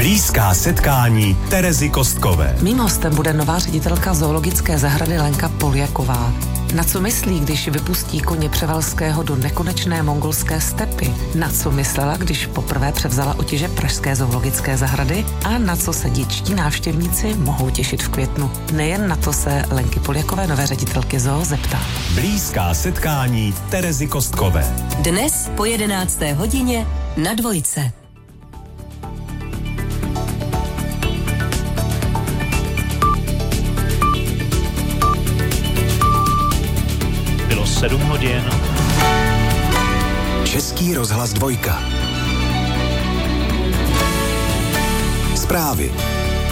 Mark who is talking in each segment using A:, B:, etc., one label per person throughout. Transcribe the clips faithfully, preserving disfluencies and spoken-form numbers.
A: Blízká setkání Terezy Kostkové.
B: Mým hostem bude nová ředitelka zoologické zahrady Lenka Poljaková. Na co myslí, když vypustí koně Převalského do nekonečné mongolské stepy? Na co myslela, když poprvé převzala otěže pražské zoologické zahrady? A na co se dětští návštěvníci mohou těšit v květnu? Nejen na to se Lenky Poljakové, nové ředitelky zoo, zeptá.
A: Blízká setkání Terezy Kostkové.
C: Dnes po jedenácté hodině na Dvojce.
D: sedm hodin.
A: Český rozhlas dvojka. Zprávy.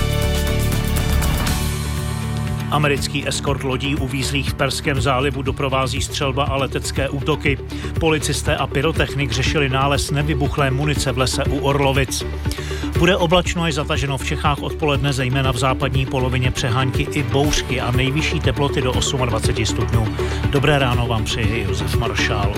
D: Americký eskort lodí uvízlých v Perském zálivu doprovází střelba a letecké útoky. Policisté a pyrotechnik řešili nález nevybuchlé munice v lese u Orlovic. Bude oblačno až zataženo v Čechách odpoledne, zejména v západní polovině přehánky i bouřky a nejvyšší teploty do dvacet osm stupňů. Dobré ráno vám přeje Josef Maršál.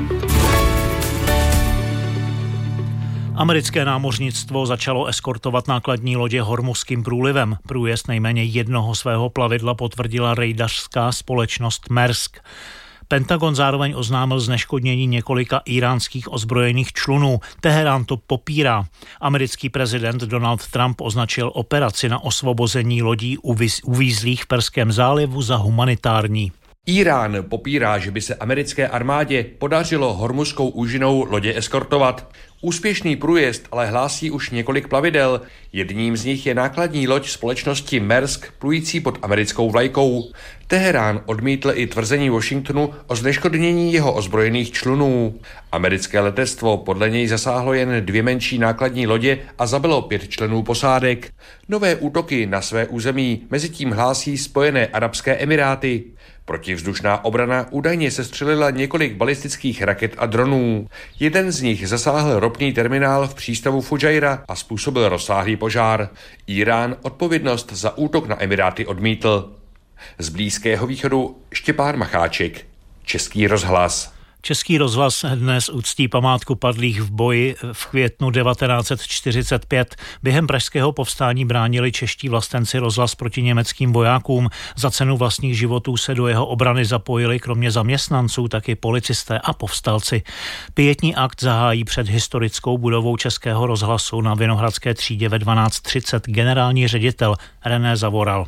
D: Americké námořnictvo začalo eskortovat nákladní lodě Hormuzským průlivem. Průjezd nejméně jednoho svého plavidla potvrdila rejdařská společnost Maersk. Pentagon zároveň oznámil zneškodnění několika íránských ozbrojených člunů. Teherán to popírá. Americký prezident Donald Trump označil operaci na osvobození lodí uvízlých v Perském zálivu za humanitární.
E: Írán popírá, že by se americké armádě podařilo Hormuzskou úžinou lodě eskortovat. Úspěšný průjezd ale hlásí už několik plavidel. Jedním z nich je nákladní loď společnosti Maersk plující pod americkou vlajkou. Teherán odmítl i tvrzení Washingtonu o zneškodnění jeho ozbrojených člunů. Americké letectvo podle něj zasáhlo jen dvě menší nákladní lodě a zabilo pět členů posádek. Nové útoky na své území mezitím hlásí Spojené arabské emiráty. Protivzdušná obrana údajně sestřelila několik balistických raket a dronů. Jeden z nich zasáhl ropný terminál v přístavu Fujairah a způsobil rozsáhlý požár. Írán odpovědnost za útok na emiráty odmítl. Z Blízkého východu Štěpán Macháček, Český rozhlas.
D: Český rozhlas dnes uctí památku padlých v boji v květnu devatenáct set čtyřicet pět. Během pražského povstání bránili čeští vlastenci rozhlas proti německým vojákům. Za cenu vlastních životů se do jeho obrany zapojili kromě zaměstnanců taky policisté a povstalci. Pietní akt zahájí před historickou budovou Českého rozhlasu na Vinohradské třídě ve dvanáct třicet generální ředitel René Zavoral.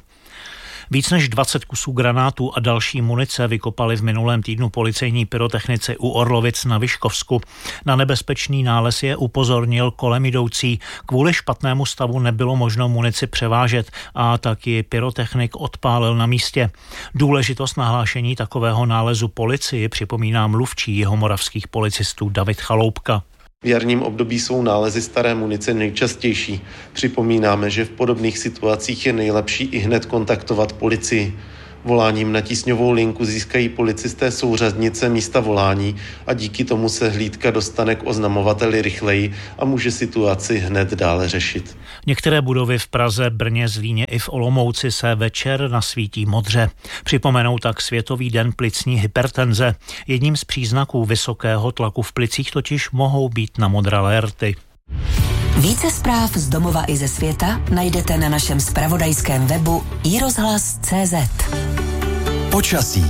D: Víc než dvacet kusů granátů a další munice vykopali v minulém týdnu policejní pyrotechnici u Orlovic na Vyškovsku. Na nebezpečný nález je upozornil kolem jdoucí. Kvůli špatnému stavu nebylo možno munici převážet a taky pyrotechnik odpálil na místě. Důležitost nahlášení takového nálezu policii připomíná mluvčí jihomoravských policistů David Chaloupka.
F: V jarním období jsou nálezy staré munice nejčastější. Připomínáme, že v podobných situacích je nejlepší i hned kontaktovat policii. Voláním na tísňovou linku získají policisté souřadnice místa volání a díky tomu se hlídka dostane k oznamovateli rychleji a může situaci hned dále řešit.
D: Některé budovy v Praze, Brně, Zlíně i v Olomouci se večer nasvítí modře. Připomenou tak Světový den plicní hypertenze. Jedním z příznaků vysokého tlaku v plicích totiž mohou být namodralé rty.
C: Více zpráv z domova i ze světa najdete na našem zpravodajském webu i rozhlas tečka cé zet.
A: Počasí.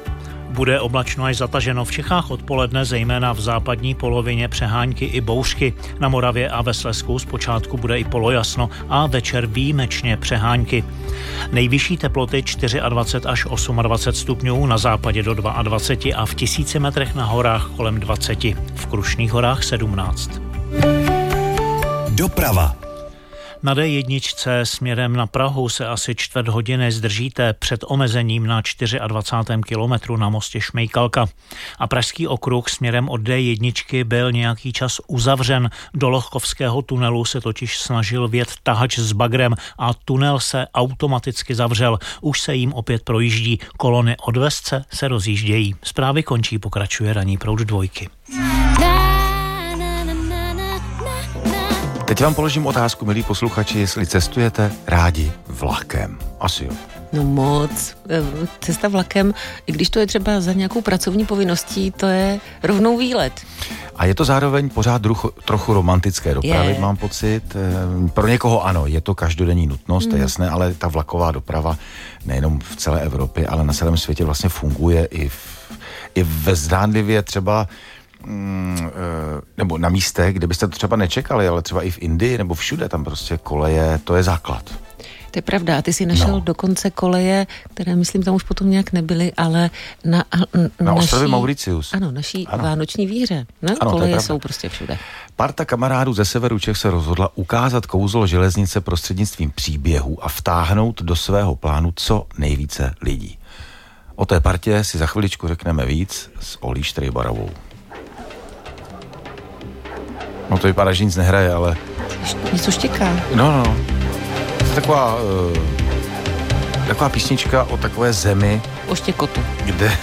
D: Bude oblačno až zataženo v Čechách odpoledne, zejména v západní polovině přehánky i bouřky. Na Moravě a ve Slezsku zpočátku bude i polojasno a večer výjimečně přehánky. Nejvyšší teploty dvacet čtyři až dvacet osm stupňů, na západě do dvacet dva a v tisíci metrech na horách kolem dvacet. V Krušných horách sedmnáct.
A: Doprava.
D: Na dé jedna směrem na Prahu se asi čtvrt hodiny zdržíte před omezením na dvacátém čtvrtém kilometru na mostě Šmejkalka. A pražský okruh směrem od dé jedna byl nějaký čas uzavřen. Do Lochkovského tunelu se totiž snažil vjet tahač s bagrem a tunel se automaticky zavřel. Už se jim opět projíždí. Kolony od Vesce se rozjíždějí. Zprávy končí, pokračuje ranní proud dvojky.
G: Teď vám položím otázku, milí posluchači, jestli cestujete rádi vlakem. Asi jo.
B: No moc. Cesta vlakem, i když to je třeba za nějakou pracovní povinností, to je rovnou výlet.
G: A je to zároveň pořád drucho, trochu romantické dopravy, je. Mám pocit. Pro někoho ano, je to každodenní nutnost, mm. to je jasné, ale ta vlaková doprava nejenom v celé Evropě, ale na celém světě vlastně funguje i, v, i ve zdánlivě třeba mm, nebo na místech, kde byste to třeba nečekali, ale třeba i v Indii nebo všude, tam prostě koleje, to je základ.
B: To je pravda. A ty si našel no. dokonce koleje, které, myslím, tam už potom nějak nebyly, ale na, n-
G: na naší, ostrově Mauricius.
B: Ano, naší ano. vánoční víře. No?
G: Ano,
B: koleje jsou prostě všude.
G: Parta kamarádů ze severu Čech se rozhodla ukázat kouzlo železnice prostřednictvím příběhů a vtáhnout do svého plánu co nejvíce lidí. O té partě si za chviličku řekneme víc s Olí Štrejbarovou. No to vypadá, že nic nehraje, ale...
B: Něco štěká.
G: No, no, no. Taková, uh, taková písnička o takové zemi.
B: O štěkotu.
G: Kde?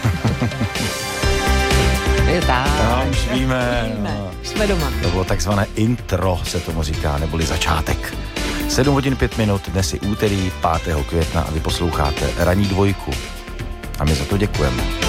B: Je tak.
G: No, už víme.
B: víme. Jsme doma.
G: To bylo takzvané intro, se tomu říká, neboli začátek. sedm hodin pět minut, dnes je úterý pátého května a vy posloucháte Ranní dvojku. A my za to děkujeme.